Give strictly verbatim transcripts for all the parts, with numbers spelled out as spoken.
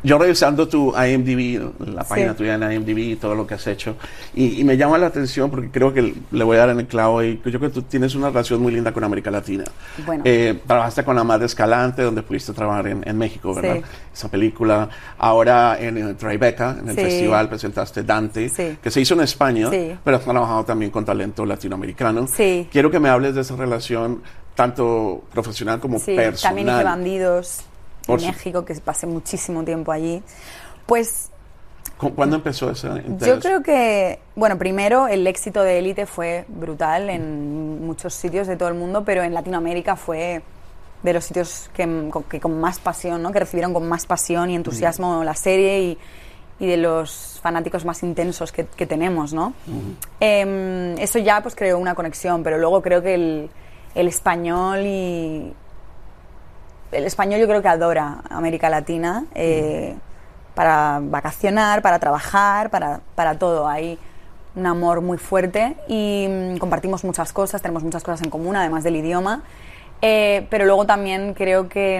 Yo revisando tu I M D B, la página Sí. tuya en I M D B, todo lo que has hecho, y, y me llama la atención porque creo que le voy a dar en el clavo y yo creo que tú tienes una relación muy linda con América Latina. Bueno. Eh, trabajaste con Amad Escalante, donde pudiste trabajar en, en México, ¿verdad? Sí. Esa película. Ahora en, en Tribeca, en el Sí. festival, presentaste Dante, Sí. que se hizo en España, Sí. pero has trabajado también con talento latinoamericano. Sí. Quiero que me hables de esa relación, tanto profesional como Sí, personal. también hice Bandidos Por en su- México, que pasé muchísimo tiempo allí. Pues ¿Cu- ¿Cuándo empezó ese interés? yo creo que, bueno, primero el éxito de Élite fue brutal en muchos sitios de todo el mundo, pero en Latinoamérica fue de los sitios que, con- que con más pasión, ¿no? Que recibieron con más pasión y entusiasmo la serie y, y de los fanáticos más intensos que, que tenemos, ¿no? Em, eso ya pues creó una conexión, pero luego creo que el, el español y el español yo creo que adora América Latina eh, para vacacionar, para trabajar, para, para todo. Hay un amor muy fuerte y mm, compartimos muchas cosas, tenemos muchas cosas en común, además del idioma. Eh, pero luego también creo que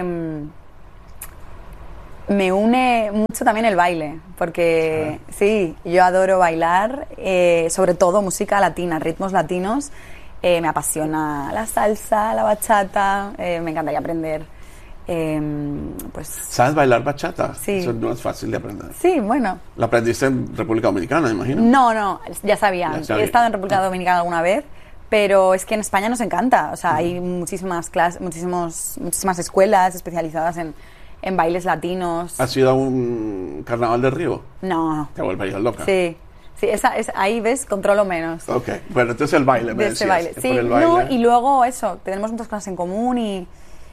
mm, me une mucho también el baile, porque sí, yo adoro bailar, eh, sobre todo música latina, ritmos latinos. Eh, me apasiona la salsa, la bachata, eh, me encantaría aprender. Eh, pues ¿Sabes bailar bachata? Sí. Eso no es fácil de aprender. sí, bueno. ¿La aprendiste en República Dominicana, me imagino? No, no, ya sabía. Ya sabía. He estado en República Dominicana alguna vez, pero es que en España nos encanta. O sea, hay muchísimas clases, muchísimos, muchísimas escuelas especializadas en, en bailes latinos. ¿Has ido a un carnaval de Río? No, Te volverías loca. sí. Sí, esa, es, ahí ves, controlo menos. Ok, bueno, entonces el baile, me De ese decías, baile. que Sí, por el no, baile. y luego eso, tenemos muchas cosas en común y,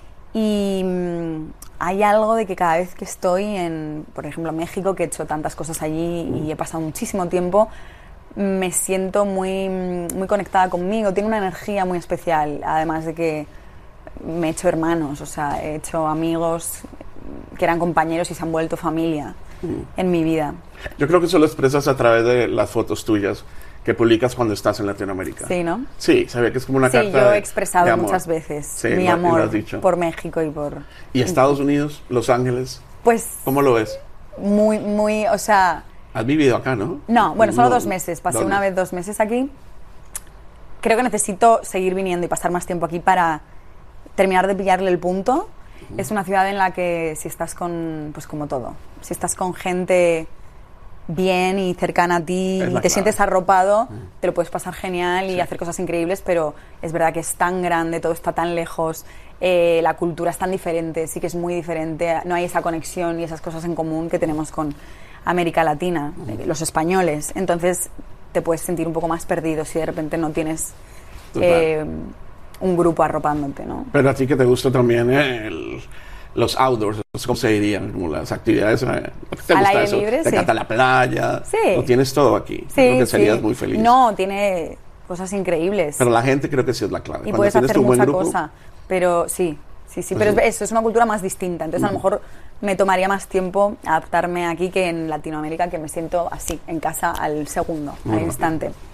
y mm, hay algo de que cada vez que estoy en, por ejemplo, México, que he hecho tantas cosas allí y he pasado muchísimo tiempo, me siento muy, muy conectada conmigo, tiene una energía muy especial, además de que me he hecho hermanos, o sea, he hecho amigos que eran compañeros y se han vuelto familia en mi vida. Yo creo que eso lo expresas a través de las fotos tuyas que publicas cuando estás en Latinoamérica. Sí, ¿no? Sí, se ve que es como una Sí, carta yo de- he expresado de amor. muchas veces Sí, mi lo- y lo amor has dicho. por México y por... ¿Y Estados Unidos, Los Ángeles? Pues ¿Cómo lo ves? muy, muy, o sea... Has vivido acá, ¿no? No, bueno, solo No, dos meses. Pasé dos una meses. vez dos meses aquí. Creo que necesito seguir viniendo y pasar más tiempo aquí para terminar de pillarle el punto. Es una ciudad en la que si estás con, pues como todo, si estás con gente bien y cercana a ti Es y la te clave. sientes arropado, te lo puedes pasar genial y Sí. hacer cosas increíbles, pero es verdad que es tan grande, todo está tan lejos, eh, la cultura es tan diferente, sí que es muy diferente, no hay esa conexión y esas cosas en común que tenemos con América Latina, eh, los españoles, entonces te puedes sentir un poco más perdido si de repente no tienes Total. eh, un grupo arropándote, ¿no? Pero a ti que te gusta también el- los outdoors, ¿cómo se dirían? Como las actividades. ¿Te Al gusta aire eso? libre, ¿Te sí. encanta la playa? Sí. Lo tienes todo aquí. Sí, Creo que serías sí. muy feliz. No, tiene cosas increíbles. Pero la gente creo que sí es la clave. y Cuando puedes tienes hacer tu buen mucha grupo, cosa. Pero sí, sí, sí. Pero Ujú. es, eso es una cultura más distinta. Entonces, a lo mejor me tomaría más tiempo adaptarme aquí que en Latinoamérica, que me siento así, en casa al segundo, Muy al rápido. instante.